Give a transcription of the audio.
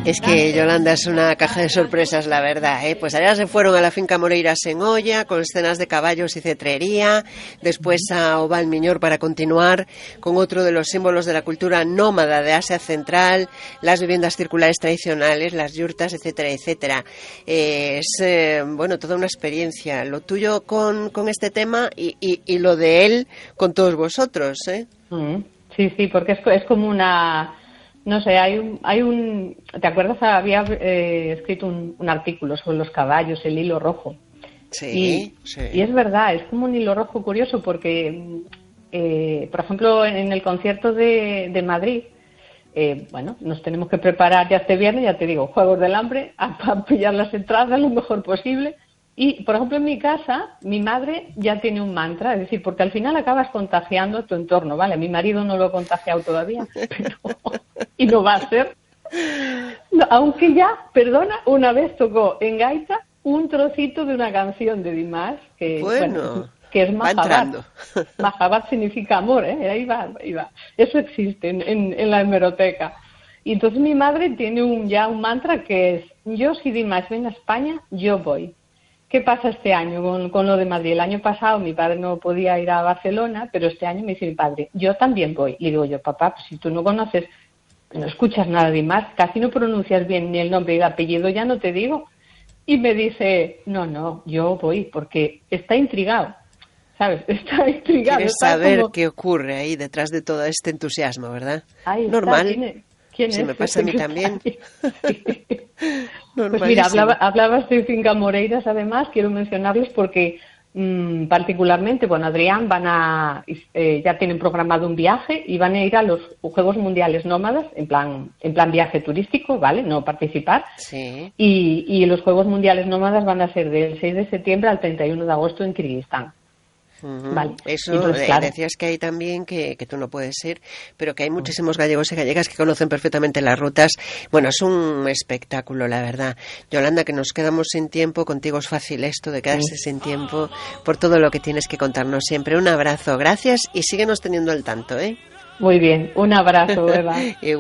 Es que Yolanda es una caja de sorpresas, la verdad, ¿eh? Pues allá se fueron a la finca Moreiras en Oia, con escenas de caballos y cetrería, después a Oval Miñor para continuar con otro de los símbolos de la cultura nómada de Asia Central, las viviendas circulares tradicionales, las yurtas, etcétera, etcétera. Bueno, toda una experiencia, lo tuyo con este tema y lo de él con todos vosotros, ¿eh? Sí, porque es como una... No sé, ¿te acuerdas? Había escrito un artículo sobre los caballos, el hilo rojo. Sí. Y es verdad, es como un hilo rojo curioso porque, por ejemplo, en el concierto de Madrid, bueno, nos tenemos que preparar ya este viernes, ya te digo, Juegos del Hambre, a pillar las entradas lo mejor posible. Y, por ejemplo, en mi casa, mi madre ya tiene un mantra, es decir, porque al final acabas contagiando a tu entorno, ¿vale? Mi marido no lo ha contagiado todavía, pero... y no va a ser. No, aunque ya, perdona, una vez tocó en gaita un trocito de una canción de Dimas, que, bueno, que es Mahabat. Mahabat significa amor, ¿eh? Ahí va. Eso existe en la hemeroteca. Y entonces mi madre tiene ya un mantra que es: yo, si Dimas viene a España, yo voy. ¿Qué pasa este año con lo de Madrid? El año pasado mi padre no podía ir a Barcelona, pero este año me dice mi padre, yo también voy. Y digo yo, papá, pues si tú no conoces, no escuchas nada de más, casi no pronuncias bien ni el nombre y el apellido, ya no te digo. Y me dice, no, yo voy, porque está intrigado, ¿sabes? Está intrigado. Quieres saber qué ocurre ahí detrás de todo este entusiasmo, ¿verdad? Ahí normal. Está, ¿Quién se es? Me pasa a mí también. Sí. Pues mira, hablabas de Finca Moreiras, además, quiero mencionarles porque particularmente, bueno, Adrián ya tienen programado un viaje y van a ir a los Juegos Mundiales Nómadas, en plan viaje turístico, ¿vale? No participar. Sí. Y los Juegos Mundiales Nómadas van a ser del 6 de septiembre al 31 de agosto en Kirguistán. Vale. Eso, entonces, claro, decías que hay también que tú no puedes ir, pero que hay muchísimos gallegos y gallegas que conocen perfectamente las rutas. Bueno, es un espectáculo, la verdad. Yolanda, que nos quedamos sin tiempo, contigo es fácil esto de quedarse sin tiempo por todo lo que tienes que contarnos siempre. Un abrazo, gracias y síguenos teniendo al tanto, ¿eh? Muy bien, un abrazo, Eva.